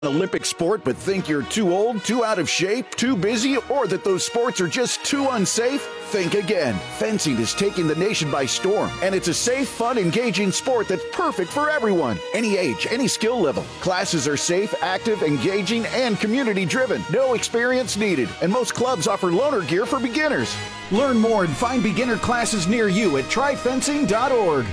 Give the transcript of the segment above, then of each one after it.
Olympic sport but think you're too old, too out of shape, too busy, or that those sports are just too unsafe? Think again. Fencing is taking the nation by storm, and it's a safe, fun, engaging sport that's perfect for everyone. Any age, any skill level. Classes are safe, active, engaging, and community-driven. No experience needed, and most clubs offer loaner gear for beginners. Learn more and find beginner classes near you at tryfencing.org.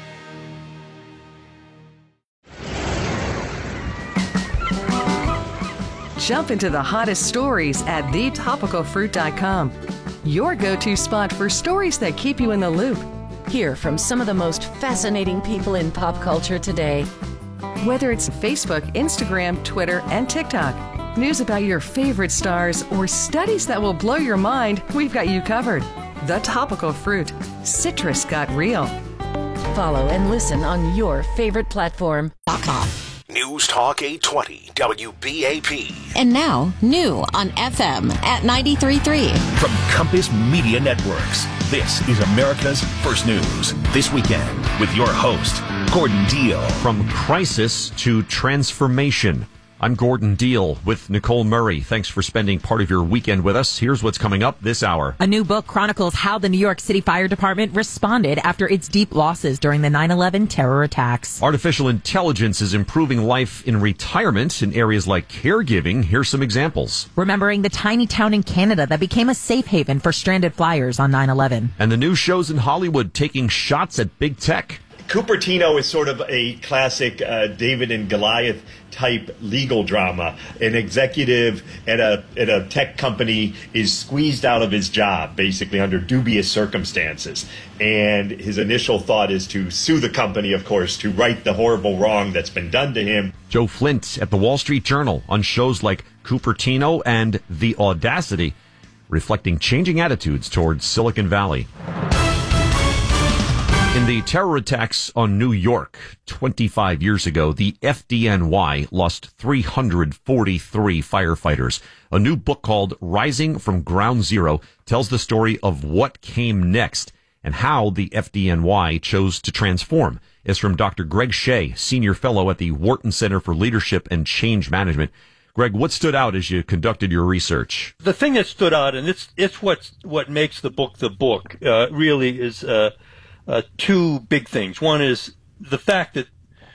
Jump into the hottest stories at thetopicalfruit.com. Your go-to spot for stories that keep you in the loop. Hear from some of the most fascinating people in pop culture today. Whether it's Facebook, Instagram, Twitter, and TikTok, news about your favorite stars, or studies that will blow your mind, we've got you covered. The Topical Fruit. Citrus got real. Follow and listen on your favorite platform. News Talk 820 WBAP. And now, new on FM at 93.3. From Compass Media Networks, this is America's First News. This weekend with your host, Gordon Deal. From crisis to transformation. I'm Gordon Deal with Nicole Murray. Thanks for spending part of your weekend with us. Here's what's coming up this hour. A new book chronicles how the New York City Fire Department responded after its deep losses during the 9/11 terror attacks. Artificial intelligence is improving life in retirement in areas like caregiving. Here's some examples. Remembering the tiny town in Canada that became a safe haven for stranded flyers on 9/11. And the new shows in Hollywood taking shots at big tech. Cupertino is sort of a classic David and Goliath type legal drama. An executive at a tech company is squeezed out of his job, basically under dubious circumstances. And his initial thought is to sue the company, of course, to right the horrible wrong that's been done to him. Joe Flint at the Wall Street Journal on shows like Cupertino and The Audacity, reflecting changing attitudes towards Silicon Valley. In the terror attacks on New York 25 years ago, the FDNY lost 343 firefighters. A new book called Rising from Ground Zero tells the story of what came next and how the FDNY chose to transform. It's from Dr. Greg Shea, Senior Fellow at the Wharton Center for Leadership and Change Management. Greg, what stood out as you conducted your research? The thing that stood out, and it's what makes the book really is two big things. One is the fact that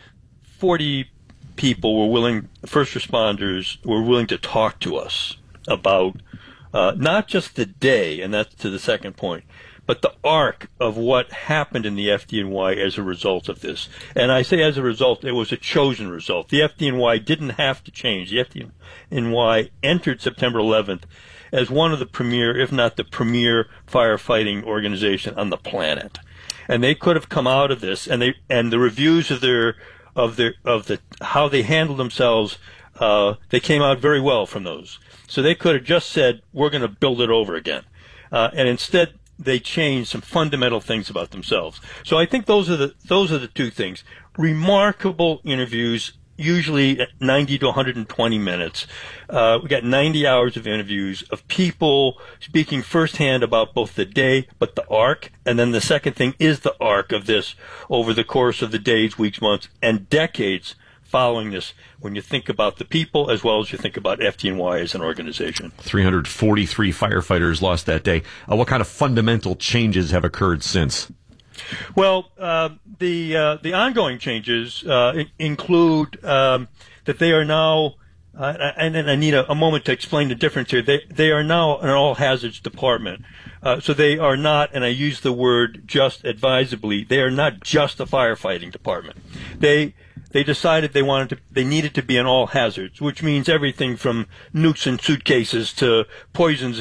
40 people first responders were willing to talk to us about not just the day, and that's to the second point, but the arc of what happened in the FDNY as a result of this. And I say as a result, it was a chosen result. The FDNY didn't have to change. The FDNY entered September 11th as one of the premier, if not the premier, firefighting organization on the planet. And they could have come out of this, and the reviews of how they handled themselves, they came out very well from those. So they could have just said, "We're going to build it over again," and instead they changed some fundamental things about themselves. So I think those are the two things. Remarkable interviews. Usually 90 to 120 minutes. We got 90 hours of interviews of people speaking firsthand about both the day, but the arc. And then the second thing is the arc of this over the course of the days, weeks, months, and decades following this, when you think about the people as well as you think about FDNY as an organization. 343 firefighters lost that day. What kind of fundamental changes have occurred since? Well, the ongoing changes include that they are now, and I need a moment to explain the difference here. They are now an all hazards department, so they are not, and I use the word just advisedly, they are not just a firefighting department. They decided they needed to be an all hazards, which means everything from nukes in suitcases to poisons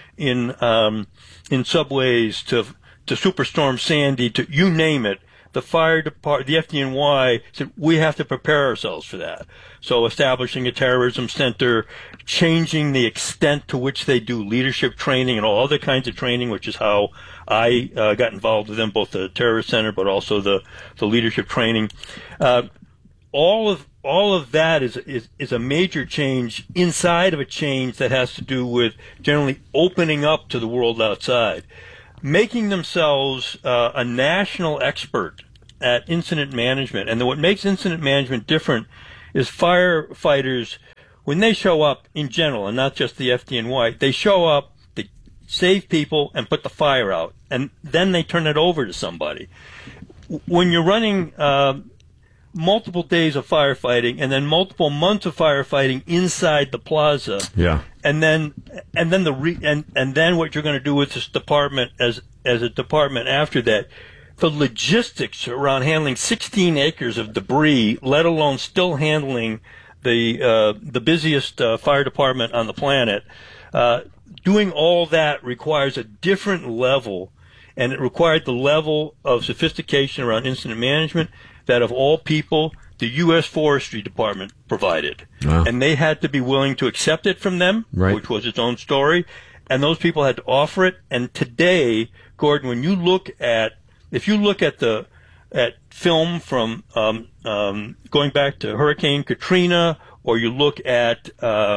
in subways to Superstorm Sandy, to you name it. The fire department, the FDNY said, we have to prepare ourselves for that. So establishing a terrorism center, changing the extent to which they do leadership training and all other kinds of training, which is how I got involved with them, both the terrorist center but also the leadership training. All of that is a major change inside of a change that has to do with generally opening up to the world outside. Making themselves a national expert at incident management. And what makes incident management different is firefighters, when they show up in general, and not just the FDNY, they show up, they save people and put the fire out, and then they turn it over to somebody. When you're running multiple days of firefighting and then multiple months of firefighting inside the plaza, and then what you're going to do with this department as a department after that, the logistics around handling 16 acres of debris, let alone still handling the busiest fire department on the planet, doing all that requires a different level, and it required the level of sophistication around incident management that, of all people, the U.S. Forestry Department provided. Wow. And they had to be willing to accept it from them, which was its own story, and those people had to offer it. And today, Gordon, when you look at, if you look at film from going back to Hurricane Katrina, or you look at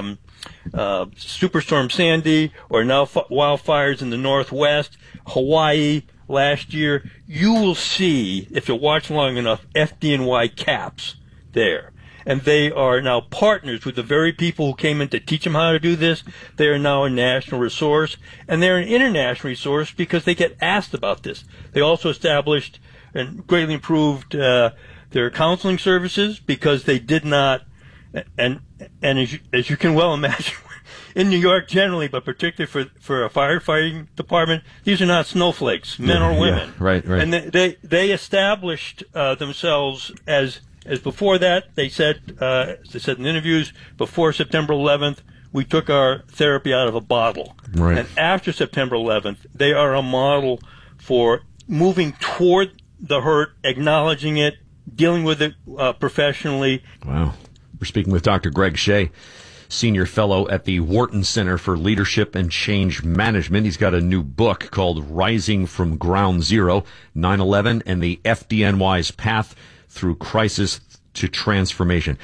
Superstorm Sandy, or now wildfires in the Northwest, Hawaii last year, you will see, if you watch long enough, FDNY caps there. And they are now partners with the very people who came in to teach them how to do this. They are now a national resource, and they're an international resource because they get asked about this. They also established and greatly improved their counseling services because they did not, and as you can well imagine, in New York generally, but particularly for a firefighting department, these are not snowflakes, men or women. Yeah, right. And they established themselves as before that. They said, as they said in interviews, before September 11th, we took our therapy out of a bottle. Right. And after September 11th, they are a model for moving toward the hurt, acknowledging it, dealing with it professionally. Wow. We're speaking with Dr. Greg Shea, Senior Fellow at the Wharton Center for Leadership and Change Management. He's got a new book called Rising from Ground Zero, 9/11 and the FDNY's Path Through Crisis to Transformation.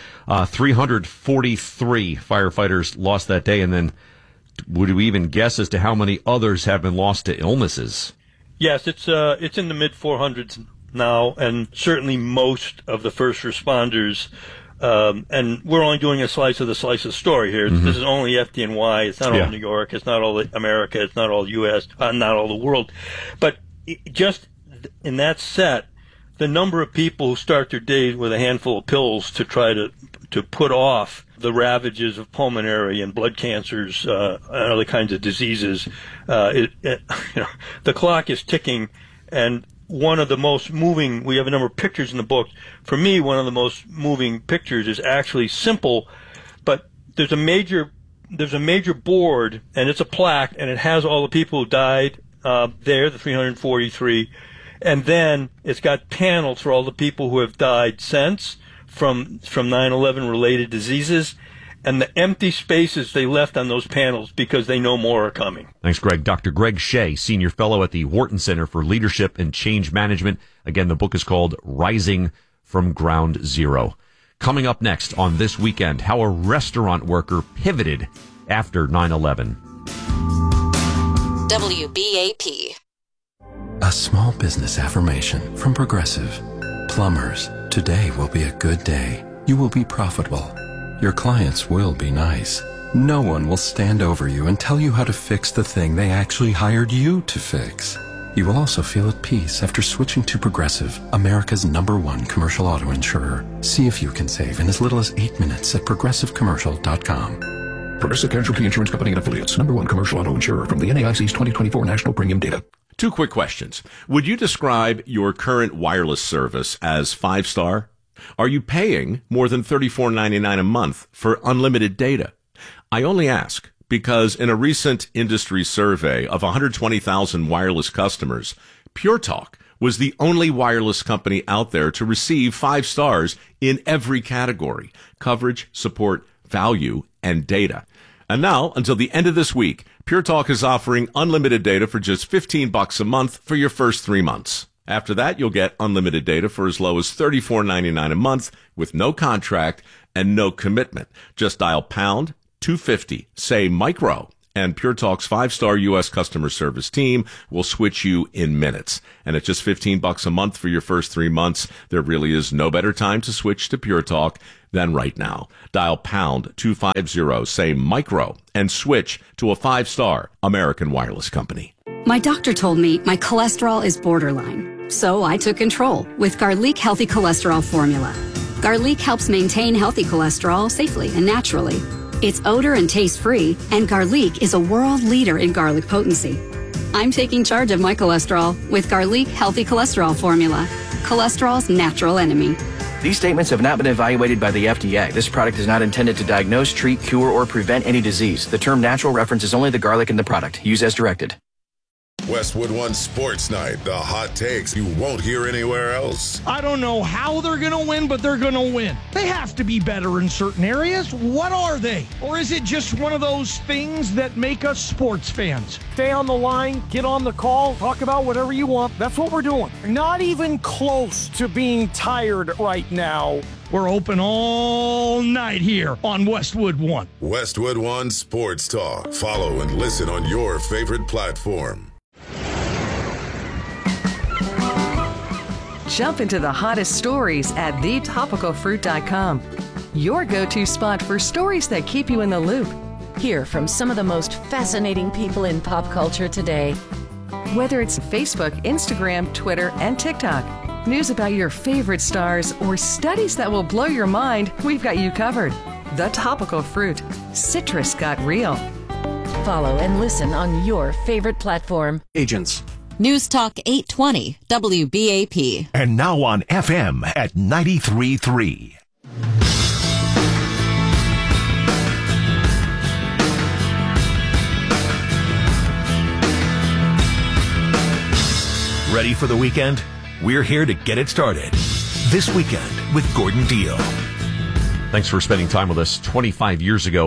343 firefighters lost that day, and then would we even guess as to how many others have been lost to illnesses? Yes, it's in the mid-400s now, and certainly most of the first responders. And we're only doing a slice of the story here. Mm-hmm. This is only FDNY. It's not all New York. It's not all America. It's not all U.S. Not all the world. But just in that set, the number of people who start their days with a handful of pills to try to put off the ravages of pulmonary and blood cancers and other kinds of diseases, the clock is ticking. And one of the most moving, we have a number of pictures in the book. For me, one of the most moving pictures is actually simple, but there's a major board, and it's a plaque, and it has all the people who died there, the 343, and then it's got panels for all the people who have died since from 9/11 related diseases, and the empty spaces they left on those panels because they know more are coming. Thanks, Greg. Dr. Greg Shea, Senior Fellow at the Wharton Center for Leadership and Change Management. Again, the book is called Rising from Ground Zero. Coming up next on This Weekend, how a restaurant worker pivoted after 9/11. WBAP. A small business affirmation from Progressive. Plumbers, today will be a good day. You will be profitable. Your clients will be nice. No one will stand over you and tell you how to fix the thing they actually hired you to fix. You will also feel at peace after switching to Progressive, America's #1 commercial auto insurer. See if you can save in as little as 8 minutes at progressivecommercial.com. Progressive Casualty Insurance Company and Affiliates, #1 commercial auto insurer from the NAIC's 2024 National Premium Data. Two quick questions. Would you describe your current wireless service as 5-star? Are you paying more than $34.99 a month for unlimited data? I only ask because in a recent industry survey of 120,000 wireless customers, Pure Talk was the only wireless company out there to receive 5 stars in every category: coverage, support, value, and data. And now, until the end of this week, Pure Talk is offering unlimited data for just $15 a month for your first 3 months. After that, you'll get unlimited data for as low as $34.99 a month with no contract and no commitment. Just dial #250, say micro, And Pure Talk's 5-star U.S. customer service team will switch you in minutes. And at just $15 a month for your first 3 months, there really is no better time to switch to Pure Talk than right now. Dial pound 250, say micro, and switch to a 5-star American Wireless company. My doctor told me my cholesterol is borderline, so I took control with Garlic Healthy Cholesterol Formula. Garlic helps maintain healthy cholesterol safely and naturally. It's odor and taste-free, and Garlic is a world leader in garlic potency. I'm taking charge of my cholesterol with Garlic Healthy Cholesterol Formula, cholesterol's natural enemy. These statements have not been evaluated by the FDA. This product is not intended to diagnose, treat, cure, or prevent any disease. The term natural references only the garlic in the product. Use as directed. Westwood One Sports Night, the hot takes you won't hear anywhere else. I don't know how they're going to win, but they're going to win. They have to be better in certain areas. What are they? Or is it just one of those things that make us sports fans? Stay on the line, get on the call, talk about whatever you want. That's what we're doing. Not even close to being tired right now. We're open all night here on Westwood One. Westwood One Sports Talk. Follow and listen on your favorite platform. Jump into the hottest stories at thetopicalfruit.com. Your go-to spot for stories that keep you in the loop. Hear from some of the most fascinating people in pop culture today. Whether it's Facebook, Instagram, Twitter, and TikTok, news about your favorite stars, or studies that will blow your mind, we've got you covered. The Topical Fruit. Citrus got real. Follow and listen on your favorite platform. Agents. News Talk 820, WBAP. And now on FM at 93.3. Ready for the weekend? We're here to get it started. This Weekend with Gordon Deal. Thanks for spending time with us. 25 years ago,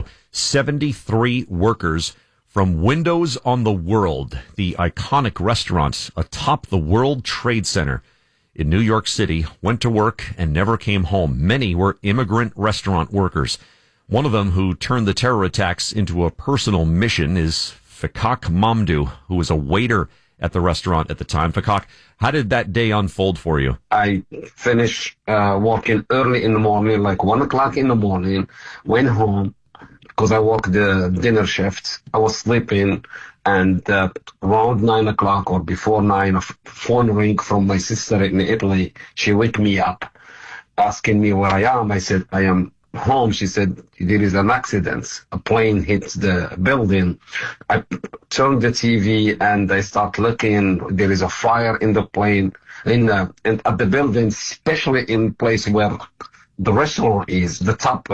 73 workers from Windows on the World, the iconic restaurant atop the World Trade Center in New York City, went to work and never came home. Many were immigrant restaurant workers. One of them who turned the terror attacks into a personal mission is Fakak Mamdouh, who was a waiter at the restaurant at the time. Fakak, how did that day unfold for you? I finished working early in the morning, like 1 o'clock in the morning, went home, because I worked the dinner shift. I was sleeping, and around 9 o'clock or before 9, a phone ring from my sister in Italy. She wake me up, asking me where I am. I said, I am home. She said, there is an accident. A plane hit the building. I turned the TV and I start looking. There is a fire in the plane, and at the building, especially in place where the restaurant is, the top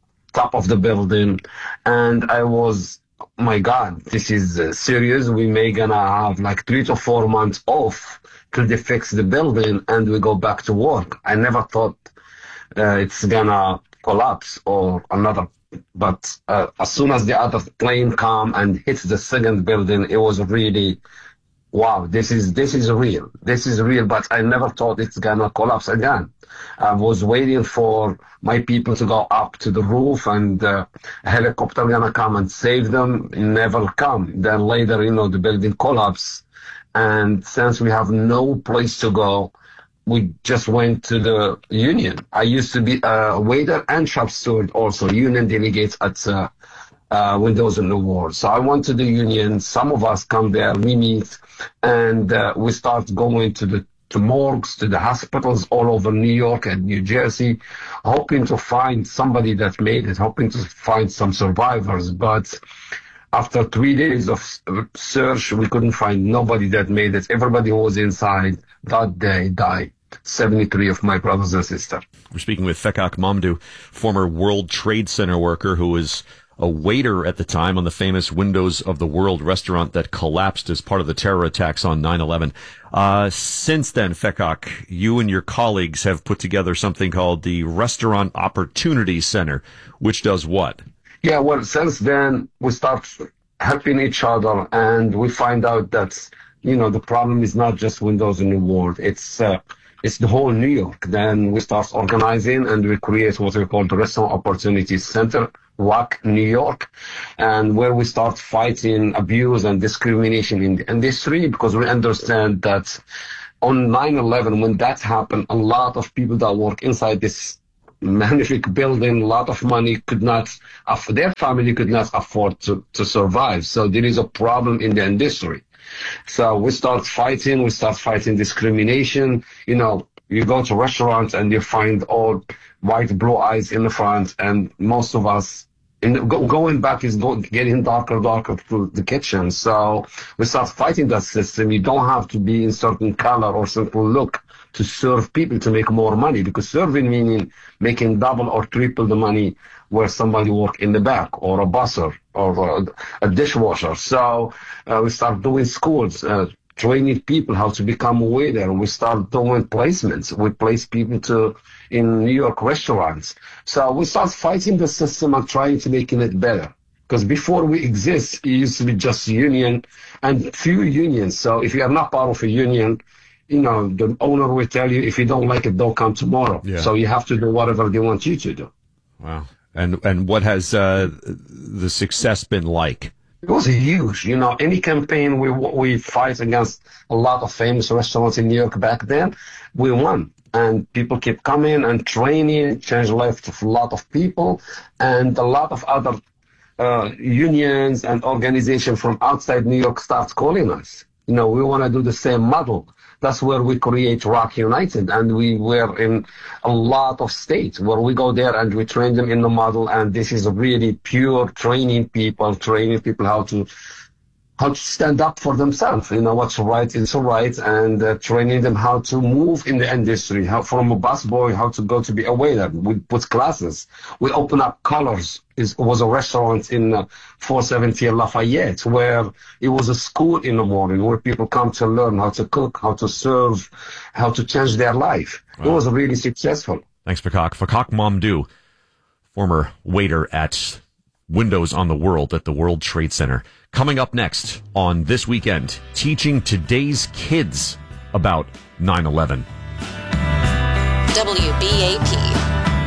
of the building. And I was, my God, this is serious. We may gonna have like 3 to 4 months off till they fix the building and we go back to work. I never thought it's gonna collapse or another, but as soon as the other plane come and hits the second building, it was really, wow, this is real. This is real, but I never thought it's gonna collapse again. I was waiting for my people to go up to the roof and a helicopter gonna come and save them. It never come. Then later, the building collapsed. And since we have no place to go, we just went to the union. I used to be a waiter and shop steward also, union delegates at Windows on the World. So I went to the union. Some of us come there, we meet, and we start going to the morgues, to the hospitals all over New York and New Jersey, hoping to find somebody that made it, hoping to find some survivors. But after 3 days of search, we couldn't find nobody that made it. Everybody who was inside that day died. 73 of my brothers and sisters. We're speaking with Fakak Mamdouh, former World Trade Center worker who was a waiter at the time on the famous Windows of the World restaurant that collapsed as part of the terror attacks on 9/11. Since then, Fakak, you and your colleagues have put together something called the Restaurant Opportunity Center, which does what? Yeah, well, since then, we start helping each other, and we find out that, the problem is not just Windows in the World. It's the whole New York. Then we start organizing, and we create what we call the Restaurant Opportunity Center, WAC New York, and where we start fighting abuse and discrimination in the industry, because we understand that on 9/11, when that happened, a lot of people that work inside this magnific building, a lot of money their family could not afford to survive. So there is a problem in the industry. So we start fighting discrimination. You know, you go to restaurants and you find all white blue eyes in the front, and most of us going back is getting darker through the kitchen. So we start fighting that system. You don't have to be in certain color or certain look to serve people to make more money, because serving meaning making double or triple the money where somebody work in the back, or a busser, or a dishwasher. So we start doing schools, training people how to become a waiter. We start doing placements. We place people in New York restaurants. So we start fighting the system and trying to make it better. Because before we exist, it used to be just union and few unions. So if you are not part of a union, you know, the owner will tell you, if you don't like it, don't come tomorrow. Yeah. So you have to do whatever they want you to do. Wow. And what has the success been like? It was huge. You know, any campaign we fight against a lot of famous restaurants in New York back then, we won. And people keep coming and training, changed the life of a lot of people, and a lot of other unions and organizations from outside New York start calling us. You know, we want to do the same model. That's where we create Rock United, and we were in a lot of states where we go there and we train them in the model. And this is really pure training people how to stand up for themselves. You know, what's right is right, and training them how to move in the industry, how from a busboy, how to go to be a waiter. We put classes. We open up Colors. It was a restaurant in 470 Lafayette, where it was a school in the morning where people come to learn how to cook, how to serve, how to change their life. Wow. It was really successful. Thanks, Fakak. Fakak Mamdouh, former waiter at Windows on the World at the World Trade Center. Coming up next on This Weekend, teaching today's kids about 9/11. WBAP.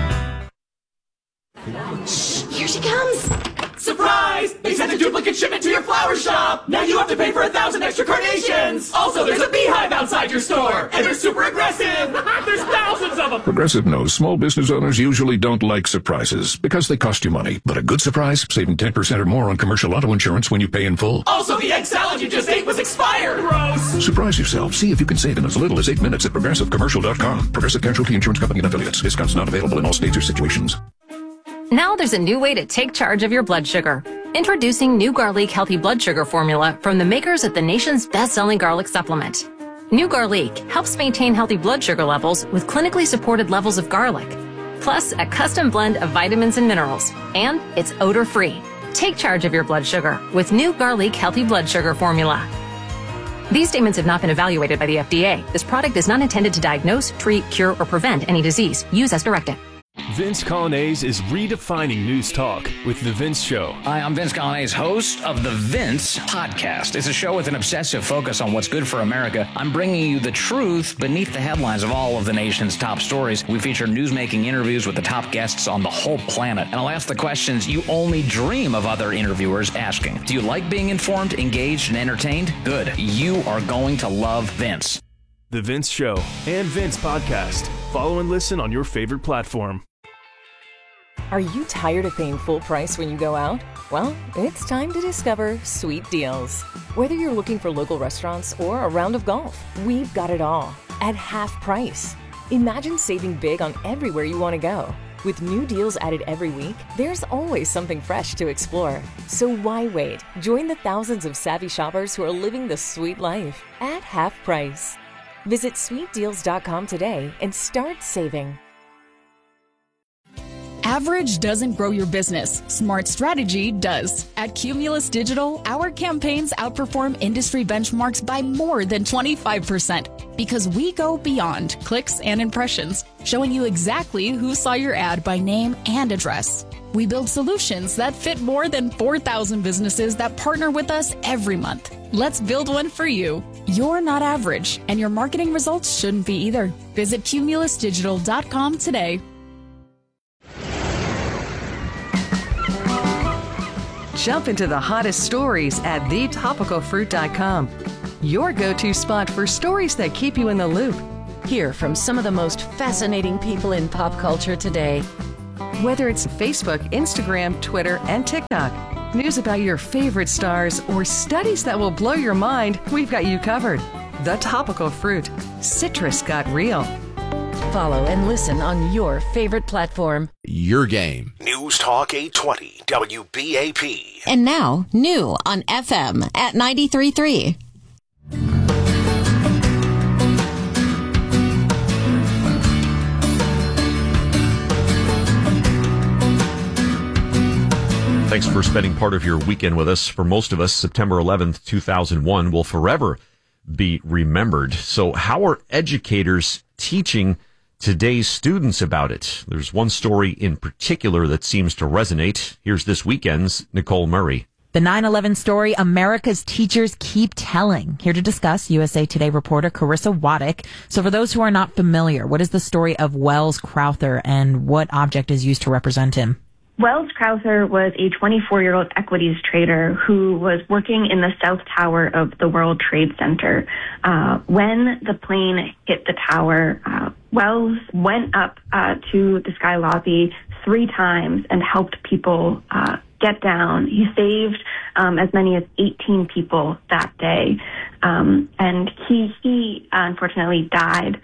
Here she comes! Surprise! They sent a duplicate shipment to your flower shop! Now you have to pay for 1,000 extra carnations! Also, there's a beehive outside your store! And they're super aggressive! There's thousands of them! Progressive knows small business owners usually don't like surprises because they cost you money. But a good surprise, saving 10% or more on commercial auto insurance when you pay in full. Also, the egg salad you just ate was expired! Gross! Surprise yourself. See if you can save in as little as 8 minutes at ProgressiveCommercial.com. Progressive Casualty Insurance Company and Affiliates. Discounts not available in all states or situations. Now there's a new way to take charge of your blood sugar. Introducing New Garlic Healthy Blood Sugar Formula from the makers of the nation's best-selling garlic supplement. New Garlic helps maintain healthy blood sugar levels with clinically supported levels of garlic, plus a custom blend of vitamins and minerals, and it's odor-free. Take charge of your blood sugar with New Garlic Healthy Blood Sugar Formula. These statements have not been evaluated by the FDA. This product is not intended to diagnose, treat, cure, or prevent any disease. Use as directed. Vince Colonnese is redefining news talk with The Vince Show. Hi, I'm Vince Colonnese, host of The Vince Podcast. It's a show with an obsessive focus on what's good for America. I'm bringing you the truth beneath the headlines of all of the nation's top stories. We feature news-making interviews with the top guests on the whole planet. And I'll ask the questions you only dream of other interviewers asking. Do you like being informed, engaged, and entertained? Good. You are going to love Vince. The Vince Show and Vince Podcast. Follow and listen on your favorite platform. Are you tired of paying full price when you go out? Well, it's time to discover Sweet Deals. Whether you're looking for local restaurants or a round of golf, we've got it all at half price. Imagine saving big on everywhere you want to go. With new deals added every week, there's always something fresh to explore. So why wait? Join the thousands of savvy shoppers who are living the sweet life at half price. Visit sweetdeals.com today and start saving. Average doesn't grow your business. Smart strategy does. At Cumulus Digital, our campaigns outperform industry benchmarks by more than 25% because we go beyond clicks and impressions, showing you exactly who saw your ad by name and address. We build solutions that fit more than 4,000 businesses that partner with us every month. Let's build one for you. You're not average, and your marketing results shouldn't be either. Visit cumulusdigital.com today. Jump into the hottest stories at thetopicalfruit.com. Your go-to spot for stories that keep you in the loop. Hear from some of the most fascinating people in pop culture today. Whether it's Facebook, Instagram, Twitter, and TikTok, news about your favorite stars, or studies that will blow your mind, we've got you covered. The Topical Fruit. Citrus got real. Follow and listen on your favorite platform. Your game. News Talk 820 WBAP. And now, new on FM at 93.3. Thanks for spending part of your weekend with us. For most of us, September 11th, 2001 will forever be remembered. So how are educators teaching today's students about it? There's one story in particular that seems to resonate. Here's this weekend's Nicole Murray. The 9/11 story America's teachers keep telling. Here to discuss, USA Today reporter Carissa Waddick. So for those who are not familiar, what is the story of Wells Crowther and what object is used to represent him? Wells Crowther was a 24-year-old equities trader who was working in the South Tower of the World Trade Center. When the plane hit the tower, Wells went up to the sky lobby 3 times and helped people get down. He saved as many as 18 people that day. And he unfortunately died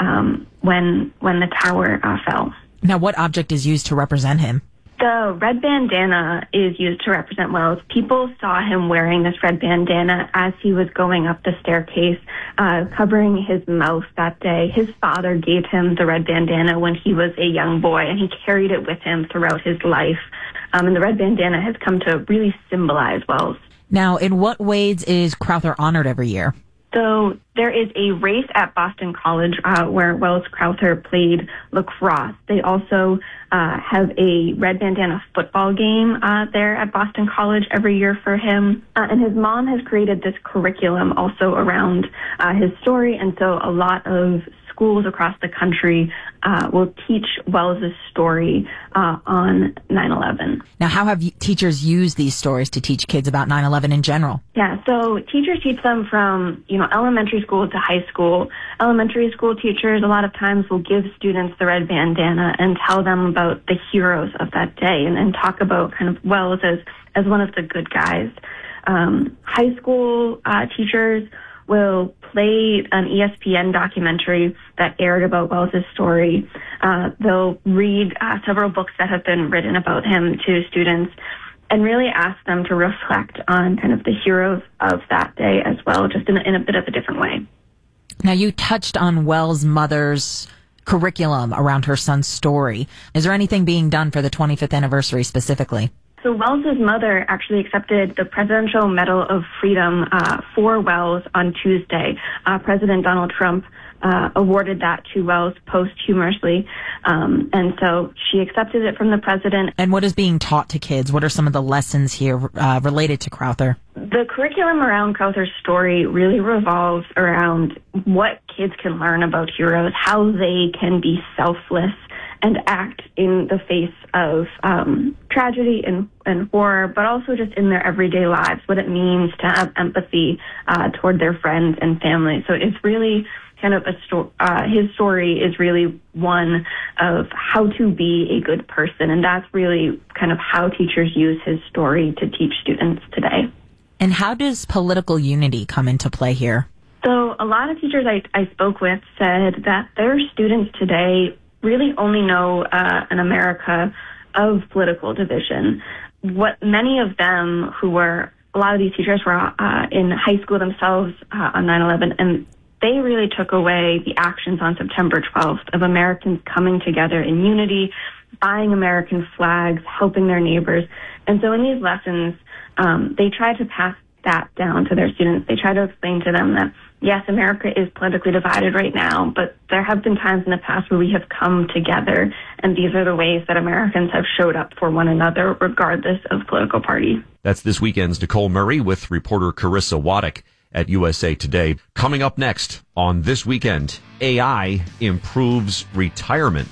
when the tower fell. Now, what object is used to represent him? The red bandana is used to represent Wells. People saw him wearing this red bandana as he was going up the staircase, covering his mouth that day. His father gave him the red bandana when he was a young boy, and he carried it with him throughout his life. And the red bandana has come to really symbolize Wells. Now, in what ways is Crowther honored every year? So there is a race at Boston College where Wells Crowther played lacrosse. They also have a red bandana football game there at Boston College every year for him. And his mom has created this curriculum also around his story. And so a lot of schools across the country will teach Wells' story on 9/11. Now, how have teachers used these stories to teach kids about 9/11 in general? Yeah, so teachers teach them from, elementary school to high school. Elementary school teachers a lot of times will give students the red bandana and tell them about the heroes of that day and talk about kind of Wells as one of the good guys. High school teachers will play an ESPN documentary that aired about Wells' story. They'll read several books that have been written about him to students and really ask them to reflect on kind of the heroes of that day as well, just in a bit of a different way. Now, you touched on Wells' mother's curriculum around her son's story. Is there anything being done for the 25th anniversary specifically? So Wells' mother actually accepted the Presidential Medal of Freedom for Wells on Tuesday. President Donald Trump awarded that to Wells posthumously. And so she accepted it from the president. And what is being taught to kids? What are some of the lessons here related to Crowther? The curriculum around Crowther's story really revolves around what kids can learn about heroes, how they can be selfless and act in the face of tragedy and horror, but also just in their everyday lives, what it means to have empathy toward their friends and family. So it's really kind of his story is really one of how to be a good person, and that's really kind of how teachers use his story to teach students today. And how does political unity come into play here? So a lot of teachers I spoke with said that their students today really only know an America of political division. What many of them a lot of these teachers were in high school themselves on 9/11, and they really took away the actions on September 12th of Americans coming together in unity, buying American flags, helping their neighbors. And so in these lessons, they try to pass that down to their students. They try to explain to them that, yes, America is politically divided right now, but there have been times in the past where we have come together, and these are the ways that Americans have showed up for one another, regardless of political party. That's this weekend's Nicole Murray with reporter Carissa Waddick at USA Today. Coming up next on This Weekend, AI improves retirement.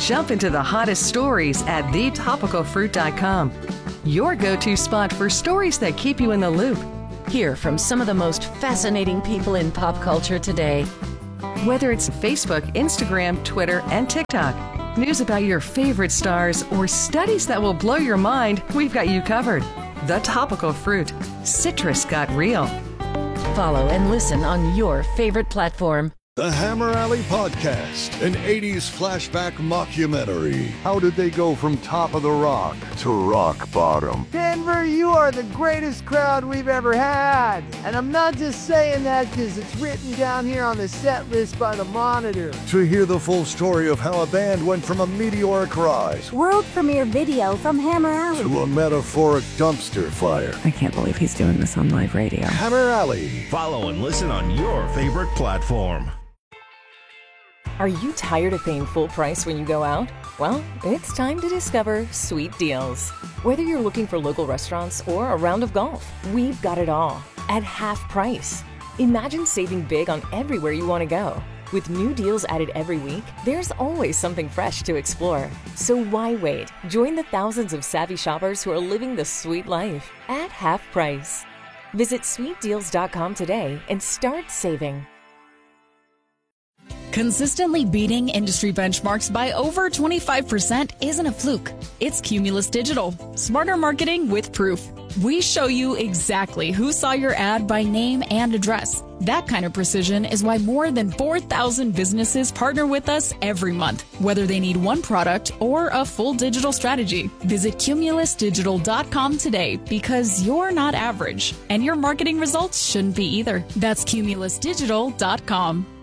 Jump into the hottest stories at thetopicalfruit.com. Your go-to spot for stories that keep you in the loop. Hear from some of the most fascinating people in pop culture today. Whether it's Facebook, Instagram, Twitter, and TikTok, news about your favorite stars, or studies that will blow your mind, we've got you covered. The Topical Fruit. Citrus got real. Follow and listen on your favorite platform. The Hammer Alley Podcast, an 80s flashback mockumentary. How did they go from top of the rock to rock bottom? Denver, you are the greatest crowd we've ever had. And I'm not just saying that because it's written down here on the set list by the Monitor. To hear the full story of how a band went from a meteoric rise, world premiere video from Hammer Alley, to a metaphoric dumpster fire. I can't believe he's doing this on live radio. Hammer Alley. Follow and listen on your favorite platform. Are you tired of paying full price when you go out? Well, it's time to discover Sweet Deals. Whether you're looking for local restaurants or a round of golf, we've got it all at half price. Imagine saving big on everywhere you want to go. With new deals added every week, there's always something fresh to explore. So why wait? Join the thousands of savvy shoppers who are living the sweet life at half price. Visit sweetdeals.com today and start saving. Consistently beating industry benchmarks by over 25% isn't a fluke. It's Cumulus Digital. Smarter marketing with proof. We show you exactly who saw your ad by name and address. That kind of precision is why more than 4,000 businesses partner with us every month, whether they need one product or a full digital strategy. Visit cumulusdigital.com today because you're not average, and your marketing results shouldn't be either. That's cumulusdigital.com.